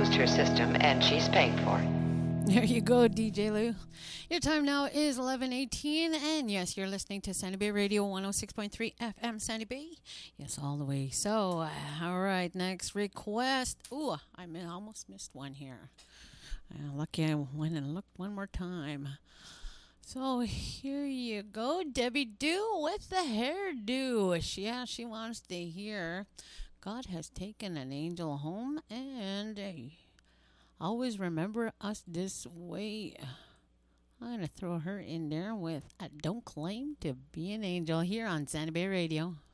exposed her system, and she's paying for it. There you go, DJ Lou. Your time now is 11:18, and yes, you're listening to Sandy Bay Radio 106.3 FM Sandy Bay. Yes, all the way. So, all right, next request. Ooh, almost missed one here. Lucky I went and looked one more time. So here you go, Debbie Do with the hairdo. She wants to hear God Has Taken an Angel Home, and always remember us this way. I'm going to throw her in there with I Don't Claim to Be an Angel here on Sandy Bay Radio.